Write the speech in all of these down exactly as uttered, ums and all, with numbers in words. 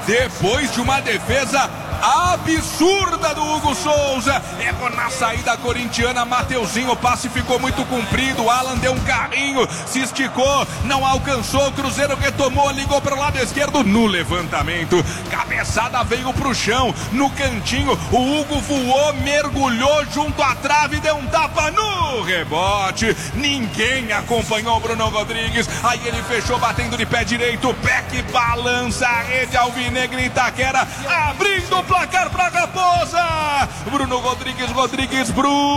depois de uma defesa absurda do Hugo Souza. Errou na saída corintiana. Mateuzinho, o passe ficou muito comprido. Alan deu um carrinho, se esticou, não alcançou. Cruzeiro retomou, ligou para o lado esquerdo no levantamento. Cabeçada veio pro chão, no cantinho. O Hugo voou, mergulhou junto à trave, deu um tapa no rebote. Ninguém acompanhou o Bruno Rodrigues. Aí ele fechou batendo de pé direito. Pé que balança a rede alvinegra em Itaquera, abrindo o placar para Raposa. Bruno Rodrigues, Rodrigues,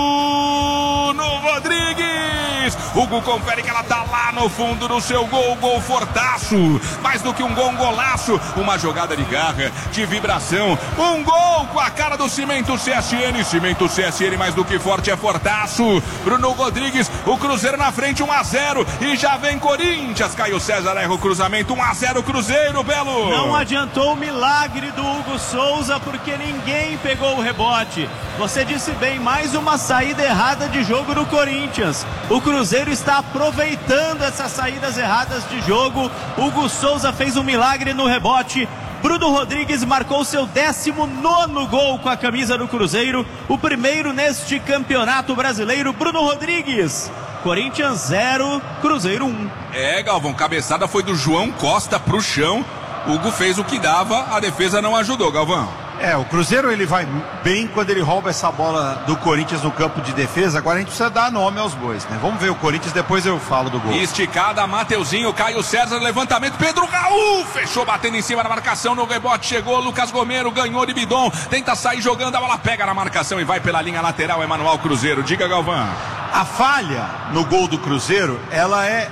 Bruno Rodrigues. Hugo confere que ela tá lá no fundo do seu gol, gol fortaço. Mais do que um gol, um golaço. Uma jogada de garra, de vibração. Um gol com a cara do Cimento C S N. Cimento C S N mais do que forte, é fortaço. Bruno Rodrigues, o Cruzeiro na frente, um a zero. E já vem Corinthians. Caio César erra o cruzamento, um a zero Cruzeiro, Belo. Não adiantou o milagre do Hugo Souza, porque ninguém pegou o rebote. Você disse bem, mais uma saída errada de jogo do Corinthians. O Cruzeiro está aproveitando essas saídas erradas de jogo. Hugo Souza fez um milagre no rebote. Bruno Rodrigues marcou seu décimo nono gol com a camisa do Cruzeiro, o primeiro neste campeonato brasileiro. Bruno Rodrigues. Corinthians zero, Cruzeiro um. É, Galvão, cabeçada foi do João Costa pro chão. Hugo fez o que dava, a defesa não ajudou, Galvão. É, o Cruzeiro ele vai bem quando ele rouba essa bola do Corinthians no campo de defesa. Agora a gente precisa dar nome aos bois, né? Vamos ver o Corinthians, depois eu falo do gol. Esticada, Mateuzinho, Caio César, levantamento, Pedro Raul, fechou batendo em cima da marcação, no rebote chegou, Lucas Romero, ganhou de bidon, tenta sair jogando, a bola pega na marcação e vai pela linha lateral, Emanuel Cruzeiro. Diga, Galvão. A falha no gol do Cruzeiro, ela é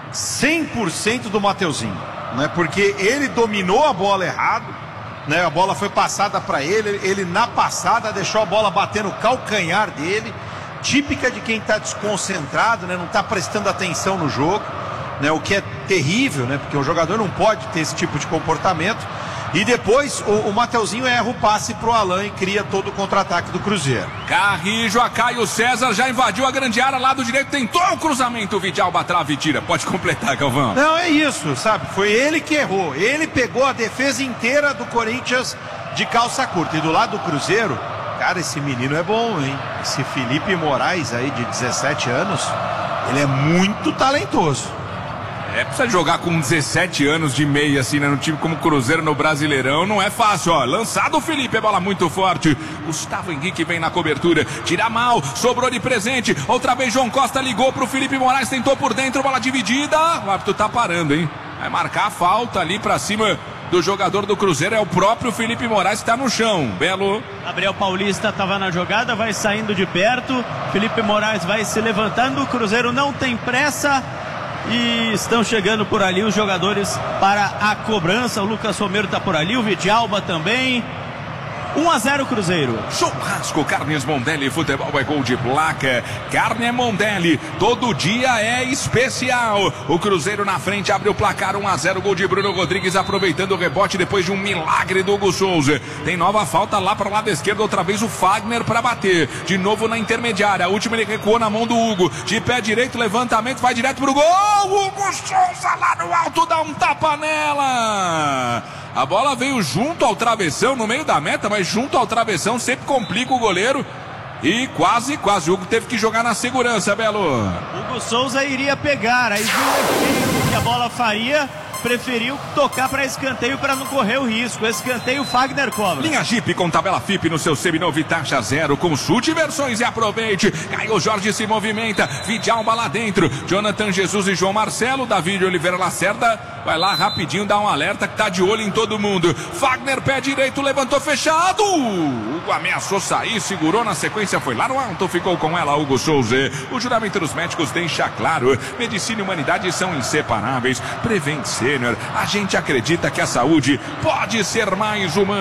cem por cento do Mateuzinho, né? Porque ele dominou a bola errado, né? A bola foi passada para ele, ele na passada deixou a bola bater no calcanhar dele, típica de quem está desconcentrado, né? Não está prestando atenção no jogo, né? O que é terrível, né? Porque o jogador não pode ter esse tipo de comportamento. E depois o, o Mateuzinho erra o passe pro Alan e cria todo o contra-ataque do Cruzeiro. Carrijo, a Caio César já invadiu a grande área, lado direito, tentou o cruzamento, o Vidalba trava e tira. Pode completar, Galvão. Não, é isso, sabe? Foi ele que errou. Ele pegou a defesa inteira do Corinthians de calça curta. E do lado do Cruzeiro, cara, esse menino é bom, hein? Esse Felipe Moraes aí, de dezessete anos, ele é muito talentoso. É, precisa jogar com dezessete anos de meia, assim, né? No time como Cruzeiro no Brasileirão, não é fácil, ó. Lançado o Felipe, é bola muito forte. Gustavo Henrique vem na cobertura, tira mal, sobrou de presente. Outra vez João Costa ligou pro Felipe Moraes, tentou por dentro, bola dividida. O árbitro tá parando, hein? Vai marcar a falta ali pra cima do jogador do Cruzeiro, é o próprio Felipe Moraes que tá no chão. Belo. Gabriel Paulista tava na jogada, vai saindo de perto. Felipe Moraes vai se levantando, o Cruzeiro não tem pressa. E estão chegando por ali os jogadores para a cobrança. O Lucas Romero está por ali, o Vidalba também. um a zero Cruzeiro. Churrasco Carnes Mondelli, futebol é gol de placa. Carne é Mondelli, todo dia é especial. O Cruzeiro na frente abre o placar, um a zero, gol de Bruno Rodrigues, aproveitando o rebote depois de um milagre do Hugo Souza. Tem nova falta lá para o lado esquerdo, outra vez o Fagner para bater. De novo na intermediária, a última ele recuou na mão do Hugo. De pé direito, levantamento, vai direto pro gol. Hugo Souza lá no alto, dá um tapa nela. A bola veio junto ao travessão, no meio da meta, mas junto ao travessão sempre complica o goleiro. E quase, quase o Hugo teve que jogar na segurança, Belo. Hugo Souza iria pegar, aí viu o efeito que a bola faria, preferiu tocar para escanteio para não correr o risco. Escanteio, Fagner cobra. Linha Jeep com tabela F I P no seu seminovo e taxa zero. Consulte versões e aproveite. Caio Jorge se movimenta, Vidalba lá dentro, Jonathan Jesus e João Marcelo. Davi de Oliveira Lacerda vai lá rapidinho dar um alerta que tá de olho em todo mundo. Fagner, pé direito, levantou fechado. Hugo ameaçou sair, segurou na sequência, foi lá no alto, ficou com ela Hugo Souza. O juramento dos médicos deixa claro, medicina e humanidade são inseparáveis. Prevent Sênior, a gente acredita que a saúde pode ser mais humana.